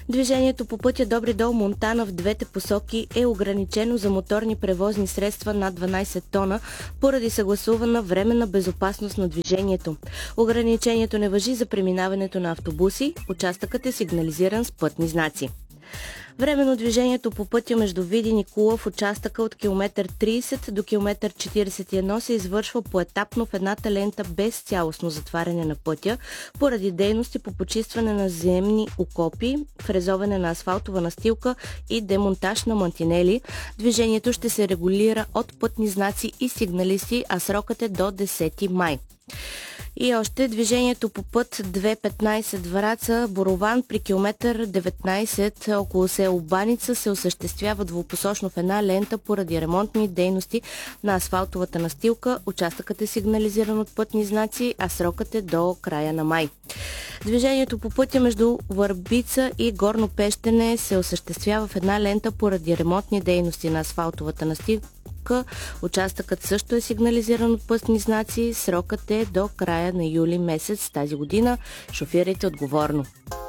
Движението по пътя Добри дол Монтана в двете посоки е ограничено за моторни превозни средства над 12 тона поради съгласувана временна безопасност на движението. Ограничението не важи за преминаването на автобуси, участъкът е сигнализиран с пътни знаци. Временно движението по пътя между Видин и Кула в участъка от км 30 до км 41 се извършва поетапно в едната лента без цялостно затваряне на пътя, поради дейности по почистване на земни окопи, фрезоване на асфалтова настилка и демонтаж на мантинели. Движението ще се регулира от пътни знаци и сигналисти, а срокът е до 10 май. И още движението по път 2.15 Враца-Борован при км 19 около село Баница се осъществява двупосочно в една лента поради ремонтни дейности на асфалтовата настилка. Участъкът е сигнализиран от пътни знаци, а срокът е до края на май. Движението по пътя между Върбица и Горно Пещене се осъществява в една лента поради ремонтни дейности на асфалтовата настилка. Участъкът също е сигнализиран от пътни знаци. Срокът е до края на юли месец тази година. Шофирайте отговорно.